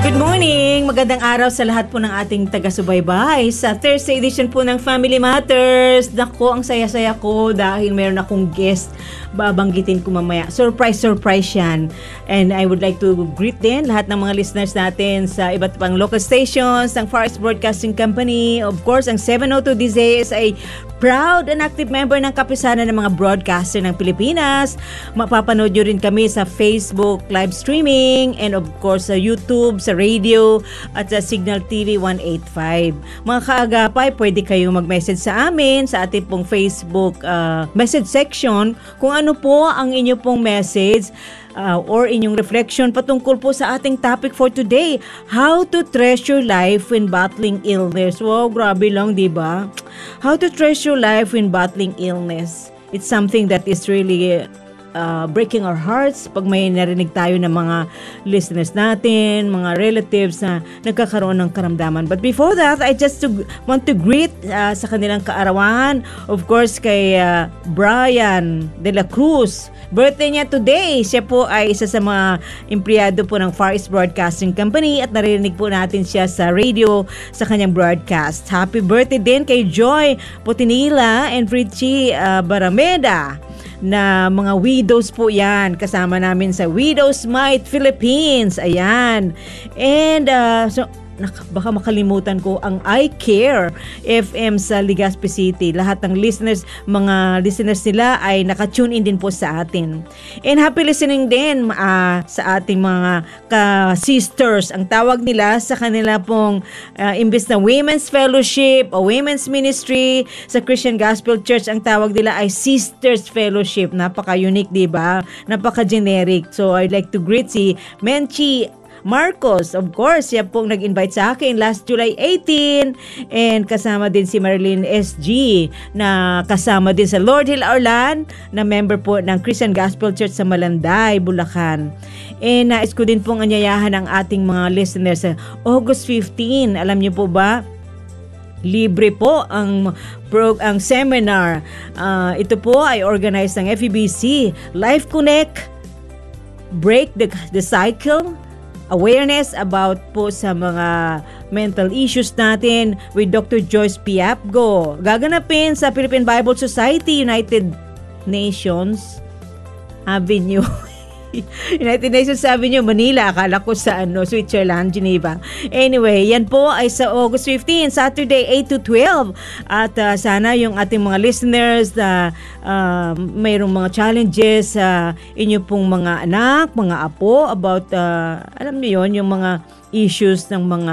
Good morning! Magandang araw sa lahat po ng ating taga-subaybay sa Thursday edition po ng Family Matters. Naku, ang saya-saya ko dahil meron akong guest. Babanggitin ko mamaya. Surprise yan. And I would like to greet din lahat ng mga listeners natin sa iba't pang local stations ng Far East Broadcasting Company. Of course, ang 702 DZS ay proud and active member ng kapisanan ng mga broadcaster ng Pilipinas. Mapapanood nyo rin kami sa Facebook live streaming and of course sa YouTube, sa radio at sa Signal TV 185. Mga kaagapay, pwede kayong mag-message sa amin sa ating pong Facebook message section kung ano po ang inyo pong message or inyong reflection patungkol po sa ating topic for today, how to treasure life when battling illness. Wow, grabe lang, di ba? How to treasure life when battling illness. It's something that is really breaking our hearts pag may narinig tayo ng mga listeners natin, mga relatives na nagkakaroon ng karamdaman. But before that, I just want to greet sa kanilang kaarawan, of course, kay Brian De La Cruz. Birthday niya today. Siya po ay isa sa mga empleyado po ng Far East Broadcasting Company at narinig po natin siya sa radio sa kanyang broadcast. Happy birthday din kay Joy Potinila and Richie Barameda, na mga widows po yan. Kasama namin sa Widows Might Philippines. Ayan. And baka makalimutan ko ang I Care FM sa Legazpi City. Lahat ng mga listeners nila ay naka-tune in din po sa atin. And happy listening din sa ating mga ka-sisters. Ang tawag nila sa kanila pong imbes na Women's Fellowship o Women's Ministry sa Christian Gospel Church, ang tawag nila ay Sisters Fellowship. Napaka-unique, diba? Napaka-generic. So I'd like to greet si Menchi Marcos. Of course, siya pong nag-invite sa akin last July 18 and kasama din si Marilyn SG na kasama din sa Lord Hill Arlan na member po ng Christian Gospel Church sa Malanday, Bulacan. And nais ko din pong anyayahan ang ating mga listeners sa August 15. Alam niyo po ba? Libre po ang seminar. Ito po ay organized ng FEBC. Life Connect, Break the Cycle, awareness about po sa mga mental issues natin with Dr. Joyce Piapgo. Gaganapin sa Philippine Bible Society, United Nations Avenue. United Nations Avenue, Manila. Akala ko sa Switzerland, Geneva. Anyway, yan po ay sa August 15, Saturday 8 to 12. At sana yung ating mga listeners na mayroong mga challenges sa inyo pong mga anak, mga apo about, alam niyo yon, yung mga issues ng mga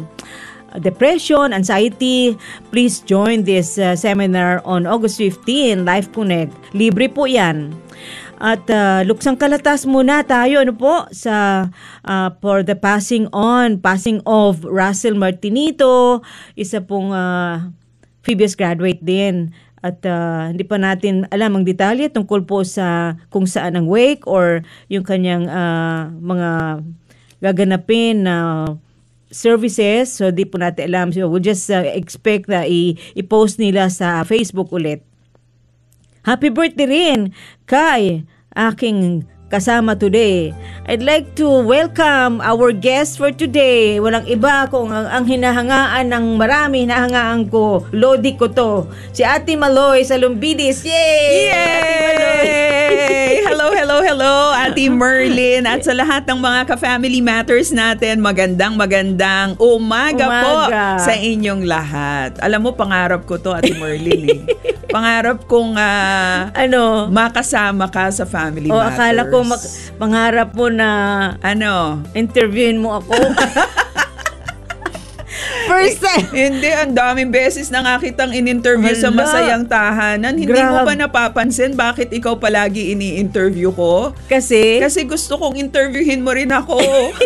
depression, anxiety, please join this seminar on August 15, Life Connect. Libre po yan. At luksang kalatas muna tayo sa for the passing of Russell Martinito, isa pong previous graduate din. At hindi pa natin alam ang detalye tungkol po sa kung saan ang wake or yung kanyang mga gaganapin na services. So di po natin alam. So we'll just expect na i-post nila sa Facebook ulit. Happy birthday rin kay aking kasama today. I'd like to welcome our guest for today. Walang iba kung ang hinahangaan ng marami, hinahangaan ko, lodi ko to, si Ate Maloy sa Lumbidis. Yay! Yay! Ate Maloy! Hello, Ate Merlin at sa lahat ng mga ka-Family Matters natin, magandang umaga po sa inyong lahat. Alam mo, pangarap ko to, Ate Merlin. Pangarap kong makasama ka sa Family Matters. Akala ko pangarap mo na interviewin mo ako. First time. Hindi, ang daming beses na nga kitang in-interview sa Masayang Tahanan. Hindi mo ba napapansin bakit ikaw palagi ini-interview ko? Kasi gusto kong interviewin mo rin ako.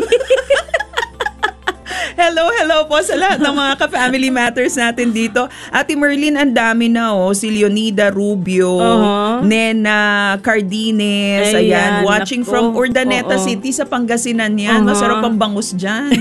Hello po sa lahat ng mga ka-Family Matters natin dito. Ate Merlin, ang dami na si Leonida Rubio, Nena Cardines, ayan, watching from Urdaneta City sa Pangasinan yan. Masarap ang bangus dyan.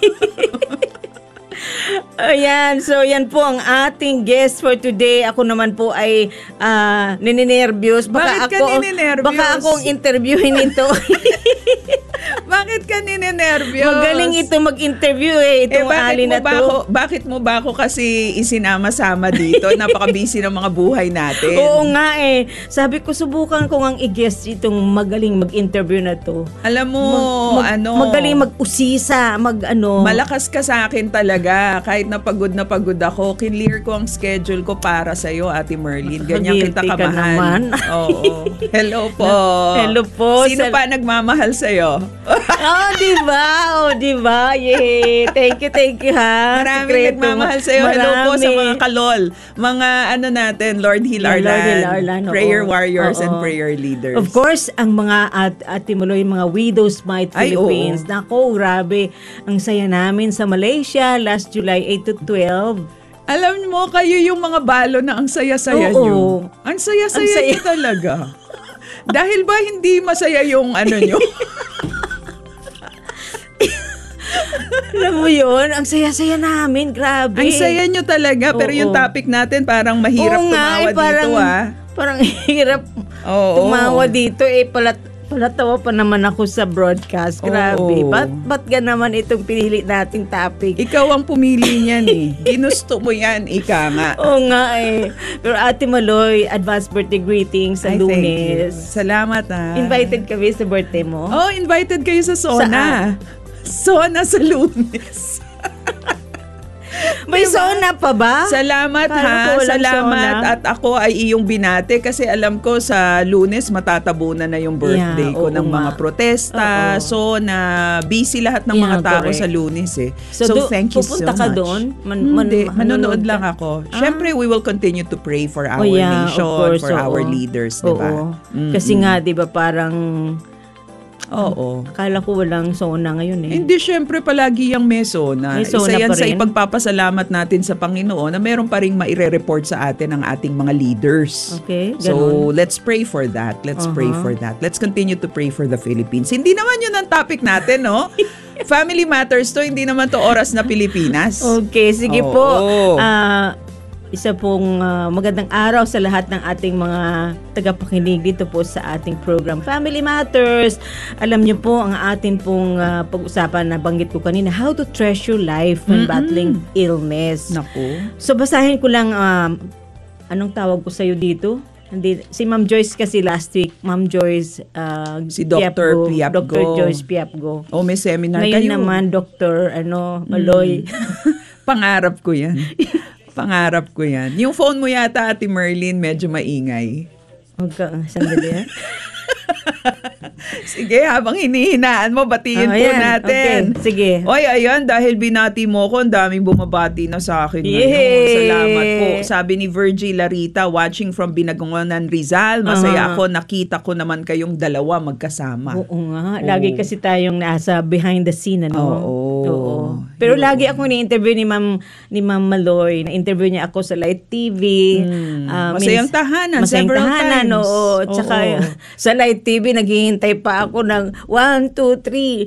Ayan, so yan po ang ating guest for today. Ako naman po ay nininervyos. Bakit ka nininervyos? Baka akong interviewin ito. Bakit ka ninenervyos? Magaling ito mag-interview itong Ali na to. Bakit mo ba ako kasi isinama-sama dito? Napaka-busy ng mga buhay natin. Oo nga Sabi ko, subukan ko ngang i-guest itong magaling mag-interview na to. Alam mo, magaling mag-usisa, malakas ka sa akin talaga. Kahit na pagod ako, kinlear ko ang schedule ko para sa'yo, Ate Merlin. Ganyan kita kamahal. Oo. Hello po. Hello po. Sino pa nagmamahal sa'yo? Diba? Yay. Thank you, ha. Maraming nagmamahal sa'yo. Hello po sa mga kalol. Mga Lord Hill Arlan. Prayer warriors and prayer leaders. Of course, ang mga Ate Muloy, mga Widows Might Philippines. Nako, grabe. Ang saya namin sa Malaysia last July 8 to 12. Alam mo, kayo yung mga balo na ang saya-saya nyo. Ang saya-saya nyo talaga. Dahil ba hindi masaya yung nyo? Alam mo yun, ang saya-saya namin, grabe. Ang saya nyo talaga, pero yung topic natin parang mahirap tumawa dito Parang hirap tumawa dito palatawa pa naman ako sa broadcast. Grabe. Ba't naman itong pinili nating topic? Ikaw ang pumili niyan Ginusto mo yan, ika nga. Oo nga Pero Ate Maloy, advance birthday greetings sa Lunes. Salamat Invited kami sa birthday mo? Invited kayo sa Sona. Sona sa Lunes. May Sona pa ba? Salamat Salamat Sona. At ako ay iyong binate kasi alam ko sa Lunes matatabunan na yung birthday ko ng mga protesta. Sona, busy lahat ng mga tao sa Lunes So thank you so much. Pupunta ka doon? Manonood lang ako. Siyempre, we will continue to pray for our nation, for our leaders, diba? Kasi nga, diba, parang akala ko walang Sona ngayon Hindi, syempre palagi yung may Sona. Isa yan sa ipagpapasalamat natin sa Panginoon na meron pa rin maire-report sa atin ang ating mga leaders. Okay, ganun. So, let's pray for that. Let's pray for that. Let's continue to pray for the Philippines. Hindi naman yun ang topic natin, no? Family Matters to, hindi naman to Oras na Pilipinas. Okay, sige po. Isa pong magandang araw sa lahat ng ating mga tagapakinig dito po sa ating program Family Matters. Alam niyo po ang atin pong pag-usapan na banggit ko kanina, how to treasure life when battling illness. Naku. So basahin ko lang anong tawag ko sa'yo dito? Si Ma'am Joyce kasi last week, Ma'am Joyce si Dr. Piapgo. Dr. Joyce Piapgo. May seminar ngayon kayo. Ngayon naman, Dr. Maloy. Pangarap ko yan. Pangarap ko yan. Yung phone mo yata, Ate Merlin, medyo maingay. Sandali Sige, habang hinihinaan mo, batiin po natin. Okay, sige. Ayan, dahil binati mo ko, ang daming bumabati na sa akin ngayon. Salamat po. Sabi ni Virgie Larita, watching from Binagongonan, Rizal, masaya ako, nakita ko naman kayong dalawa magkasama. Oo nga. Lagi kasi tayong nasa behind the scene, Oo. Pero lagi ako ni-interview ni Ma'am Maloy. Na-interview niya ako sa Light TV. Masayang tahanan. Masayang several tahanan, times. Tsaka sa Light TV, naghihintay pa ako ng 1, 2,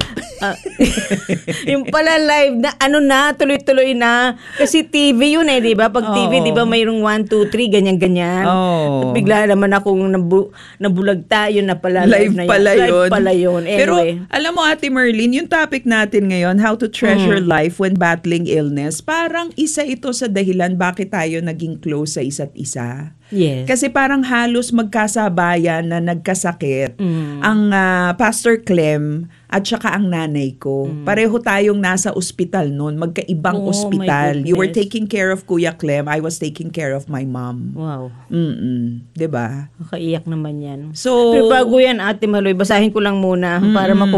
3. Yung pala live na, tuloy-tuloy na. Kasi TV yun di ba? Pag TV, di ba mayroong 1, 2, 3, ganyan-ganyan. At bigla naman akong nabulag tayo na pala live na yun. Live pala yun. Anyway. Pero, alam mo, Ate Merlin, yung topic natin ngayon, how to treasure life when battling illness, parang isa ito sa dahilan bakit tayo naging close sa isa't isa. Yes. Kasi parang halos magkasabayan na nagkasakit ang Pastor Clem at saka ang nanay ko. Pareho tayong nasa ospital noon, magkaibang ospital. You were taking care of Kuya Clem, I was taking care of my mom. Wow. 'Di ba? Nakaiyak naman yan. So, pero bago yan, Ate Maloy, basahin ko lang muna para